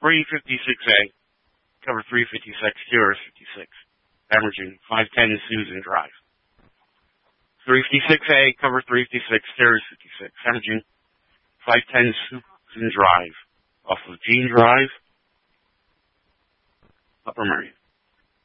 356A, cover 356, Terrace 56, averaging 510 Susan Drive. 356A, cover 356, Terrace 56, averaging 510 Susan Drive, off of Jean Drive, Upper Merion.